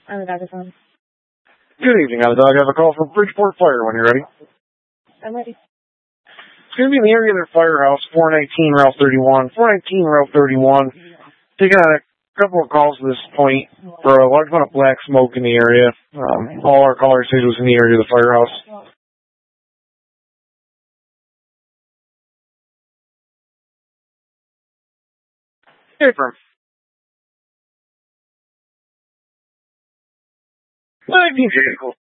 I'm the doctor's phone. Good evening, Dog. I have a call from Bridgeport Fire when you're ready. I'm ready. It's going to be in the area of their firehouse, 419 Route 31. 419 Route 31. Taking on a couple of calls at this point for a large amount of black smoke in the area. All our callers said it was in the area of the firehouse. Hey, firm. 19 vehicle.